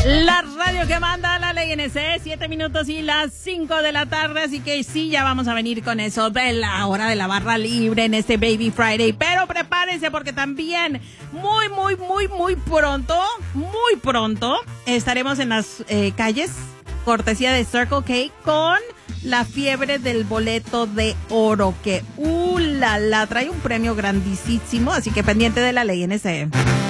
La radio que manda la ley NC, 7 minutos y las 5 de la tarde, así que sí, ya vamos a venir con eso de la hora de la barra libre en este Baby Friday, pero prepárense porque también muy pronto estaremos en las calles, cortesía de Circle K con la fiebre del boleto de oro, que la trae un premio grandísimo, así que pendiente de la ley NC.